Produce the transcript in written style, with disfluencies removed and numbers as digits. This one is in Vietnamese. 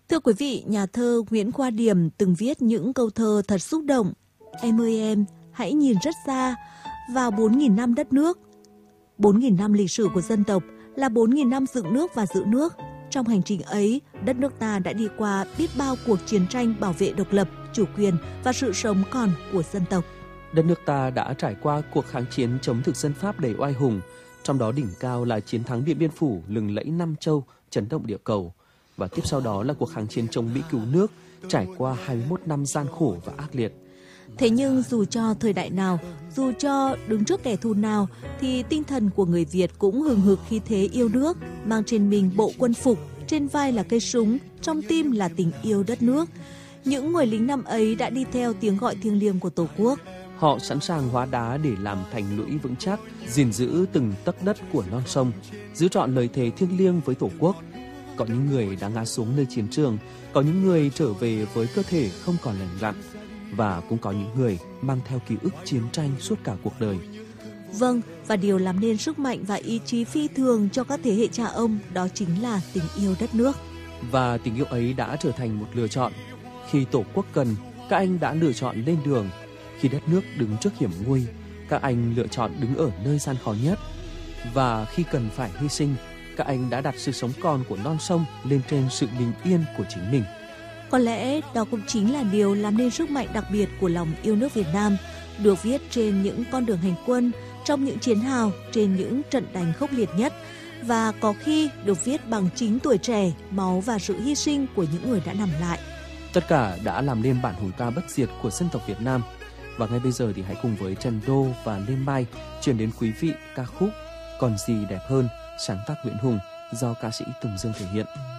Thưa quý vị, nhà thơ Nguyễn Khoa Điềm từng viết những câu thơ thật xúc động. Em ơi em, hãy nhìn rất xa, vào 4.000 năm đất nước. 4.000 năm lịch sử của dân tộc là 4.000 năm dựng nước và giữ nước. Trong hành trình ấy, đất nước ta đã đi qua biết bao cuộc chiến tranh bảo vệ độc lập, chủ quyền và sự sống còn của dân tộc. Đất nước ta đã trải qua cuộc kháng chiến chống thực dân Pháp đầy oai hùng, trong đó đỉnh cao là chiến thắng Điện Biên Phủ lừng lẫy Nam Châu, chấn động địa cầu. Và tiếp sau đó là cuộc kháng chiến chống Mỹ cứu nước, trải qua 21 năm gian khổ và ác liệt. Thế nhưng dù cho thời đại nào, dù cho đứng trước kẻ thù nào, thì tinh thần của người Việt cũng hừng hực khí thế yêu nước, mang trên mình bộ quân phục, trên vai là cây súng, trong tim là tình yêu đất nước. Những người lính năm ấy đã đi theo tiếng gọi thiêng liêng của Tổ quốc. Họ sẵn sàng hóa đá để làm thành lũy vững chắc, gìn giữ từng tấc đất của non sông, giữ trọn lời thề thiêng liêng với Tổ quốc. Có những người đã ngã xuống nơi chiến trường, có những người trở về với cơ thể không còn lành lặn, và cũng có những người mang theo ký ức chiến tranh suốt cả cuộc đời. Vâng, và điều làm nên sức mạnh và ý chí phi thường cho các thế hệ cha ông đó chính là tình yêu đất nước. Và tình yêu ấy đã trở thành một lựa chọn. Khi Tổ quốc cần, các anh đã lựa chọn lên đường. Khi đất nước đứng trước hiểm nguy, các anh lựa chọn đứng ở nơi gian khó nhất. Và khi cần phải hy sinh, các anh đã đặt sự sống còn của non sông lên trên sự bình yên của chính mình. Có lẽ đó cũng chính là điều làm nên sức mạnh đặc biệt của lòng yêu nước Việt Nam, được viết trên những con đường hành quân, trong những chiến hào, trên những trận đánh khốc liệt nhất, và có khi được viết bằng chính tuổi trẻ, máu và sự hy sinh của những người đã nằm lại. Tất cả đã làm nên bản hùng ca bất diệt của dân tộc Việt Nam. Và ngay bây giờ thì hãy cùng với Trần Đô và Lê Mai chuyển đến quý vị ca khúc Còn gì đẹp hơn, sáng tác Nguyễn Hùng do ca sĩ Tùng Dương thể hiện.